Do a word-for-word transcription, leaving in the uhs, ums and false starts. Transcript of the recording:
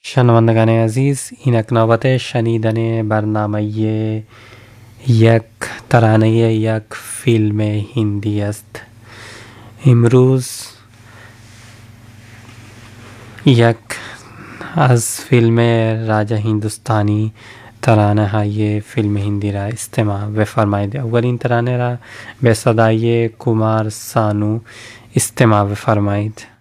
شنوندگان عزیز، اینک نوبت شنیدن برنامه یک ترانه یک فیلم هندی است. امروز یک از فیلم راجا هندوستانی ترانه های فیلم هندی را استماع بفرمایید. اولین ترانه را به صدای کمار سانو استماع بفرمایید.